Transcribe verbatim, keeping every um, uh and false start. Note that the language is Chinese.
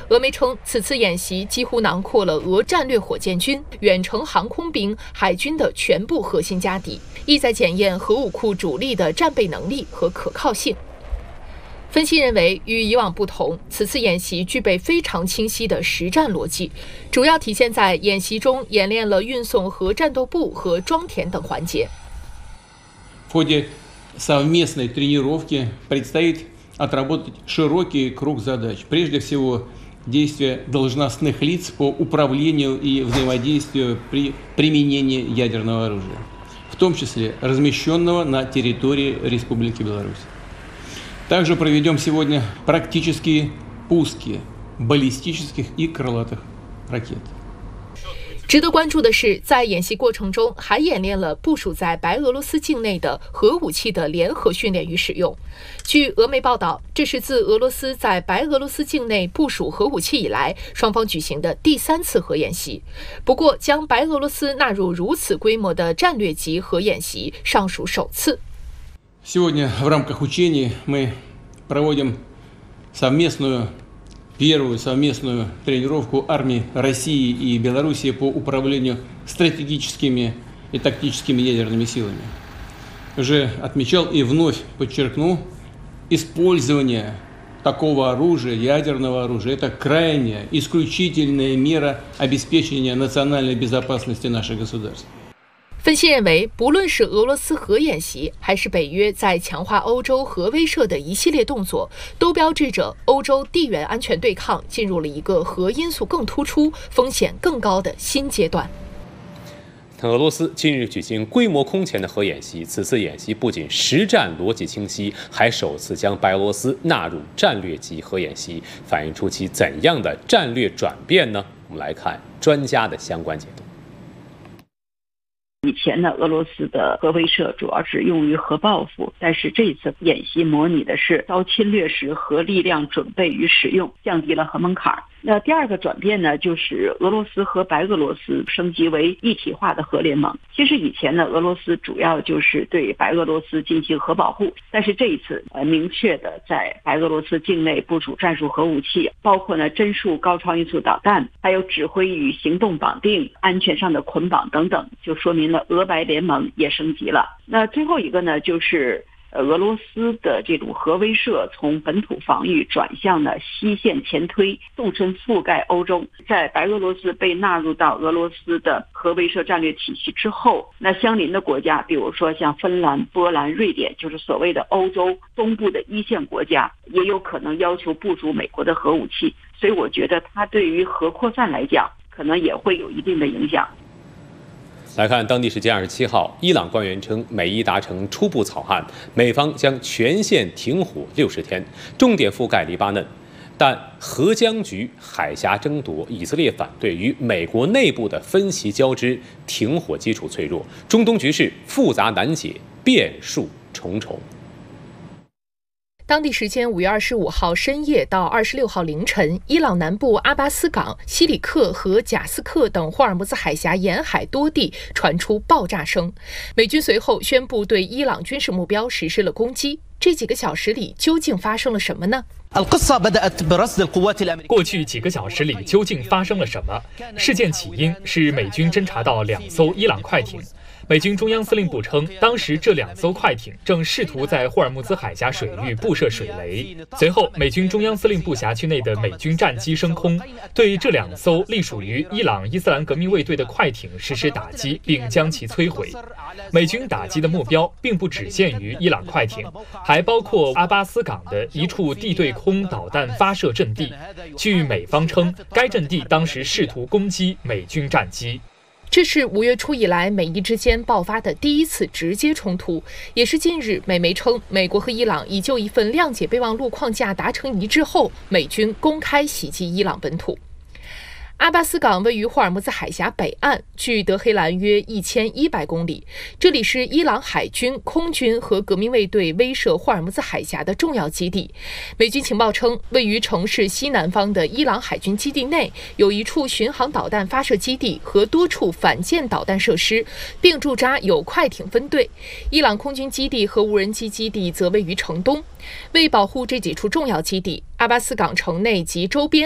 俄媒称，此次演习几乎囊括了俄战略火箭军、远程航空兵、海军的全部核心家底，意在检验核武库主力的战备能力和可靠性。分析认为，与以往不同，此次演习具备非常清晰的实战逻辑，主要体现在演习中演练了运送核战斗部和装填等环节。 В ходе совместной тренировки предстоит отработать широкий круг задач. Прежде всего, действия должностных лиц по управлению и взаимодействию при применении ядерного оружия, в том числе размещенного на территории Республики Беларусь. Также проведем сегодня практические пуски баллистических и крылатых ракет. 值得关注的是，在演习过程中还演练了部署在白俄罗斯境内的核武器的联合训练与使用。据俄媒报道，这是自俄罗斯在白俄罗斯境内部署核武器以来，双方举行的第三次核演习。不过，将白俄罗斯纳入如此规模的战略级核演习，尚属首次。 Сегодня в рамках учений мы проводим совместную первую совместную тренировку армий России и Белоруссии по управлению стратегическими и тактическими ядерными силами. Уже отмечал и вновь подчеркну, использование такого оружия, ядерного оружия, это крайняя, исключительная мера обеспечения национальной безопасности наших государств. 分析认为，不论是俄罗斯核演习，还是北约在强化欧洲核威慑的一系列动作，都标志着欧洲地缘安全对抗进入了一个核因素更突出、风险更高的新阶段。 俄罗斯近日举行规模空前的核演习，此次演习不仅实战逻辑清晰，还首次将白俄罗斯纳入战略级核演习，反映出其怎样的战略转变呢？我们来看专家的相关解读。 以前呢，俄罗斯的核威慑主要是用于核报复，但是这次演习模拟的是遭侵略时核力量准备与使用，降低了核门槛。那第二个转变呢，就是俄罗斯和白俄罗斯升级为一体化的核联盟。其实以前呢，俄罗斯主要就是对白俄罗斯进行核保护，但是这一次呃明确的在白俄罗斯境内部署战术核武器，包括呢帧数高超音速导弹，还有指挥与行动绑定、安全上的捆绑等等，就说明了俄白联盟也升级了。那最后一个呢，就是俄罗斯的这种核威慑从本土防御转向了西线前推，纵深覆盖欧洲。在白俄罗斯被纳入到俄罗斯的核威慑战略体系之后，那相邻的国家，比如说像芬兰、波兰、瑞典，就是所谓的欧洲东部的一线国家，也有可能要求部署美国的核武器。所以我觉得它对于核扩散来讲，可能也会有一定的影响。 来看当地时间二十七号，伊朗官员称美伊达成初步草案，美方将全线停火六十天，重点覆盖黎巴嫩。但核僵局、海峡争夺、以色列反对与美国内部的分歧交织，停火基础脆弱，中东局势复杂难解，变数重重。 当地时间五月二十五号深夜到二十六号凌晨，伊朗南部阿巴斯港、西里克和贾斯克等霍尔木兹海峡沿海多地传出爆炸声。美军随后宣布对伊朗军事目标实施了攻击。这几个小时里究竟发生了什么呢？ 过去几个小时里究竟发生了什么？事件起因是美军侦察到两艘伊朗快艇。美军中央司令部称，当时这两艘快艇正试图在霍尔木兹海峡水域布设水雷。随后，美军中央司令部辖区内的美军战机升空，对这两艘隶属于伊朗伊斯兰革命卫队的快艇实施打击，并将其摧毁。美军打击的目标并不只限于伊朗快艇，还包括阿巴斯港的一处地对空导弹发射阵地。据美方称，该阵地当时试图攻击美军战机。 这是五月初以来美伊之间爆发的第一次直接冲突，也是近日美媒称美国和伊朗已就一份谅解备忘录框架达成一致后，美军公开袭击伊朗本土。阿巴斯港位于霍尔木兹海峡北岸，距德黑兰约一千一百公里。这里是伊朗海军、空军和革命卫队威慑霍尔木兹海峡的重要基地。美军情报称，位于城市西南方的伊朗海军基地内有一处巡航导弹发射基地和多处反舰导弹设施，并驻扎有快艇分队。伊朗空军基地和无人机基地则位于城东。为保护这几处重要基地，阿巴斯港城内及周边